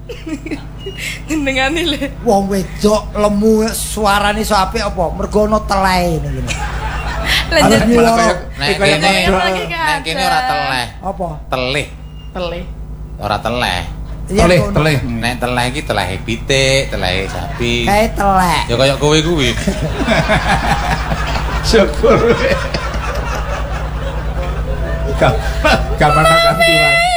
Jenengane lho. Wong wedok lemu suarane iso apik apa? Mergo ana telehe ngene. Lah nek kene ora teleh. Apa? Telih. Telih. Ora teleh. Telih. Nek teleh iki telehe pitik, telehe sapi. Kae telek. Ya kaya kowe kuwi. Syukur. Kapan ganti, Mas?